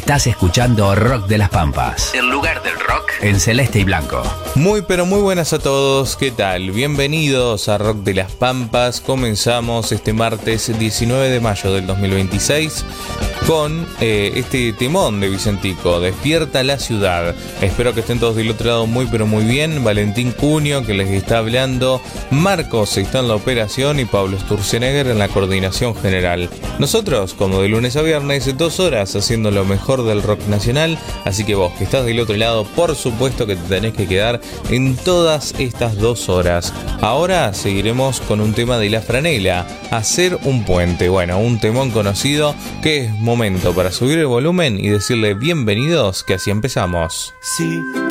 Estás escuchando Rock de las Pampas, el lugar del rock en celeste y blanco. Muy pero muy buenas a todos, ¿qué tal? Bienvenidos a Rock de las Pampas. Comenzamos este martes 19 de mayo del 2026 con este temón de Vicentico, Despierta la Ciudad. Espero que estén todos del otro lado muy pero muy bien. Valentín Cunio, que les está hablando, Marcos está en la operación y Pablo Sturzenegger en la coordinación general. Nosotros, como de lunes a viernes, 2 horas haciendo lo mejor del rock nacional. Así que vos, que estás del otro lado, por supuesto que te tenés que quedar en todas estas 2 horas. Ahora seguiremos con un tema de La Franela, Hacer un Puente. Bueno, un temón conocido que es momento para subir el volumen y decirle bienvenidos, que así empezamos. Sí,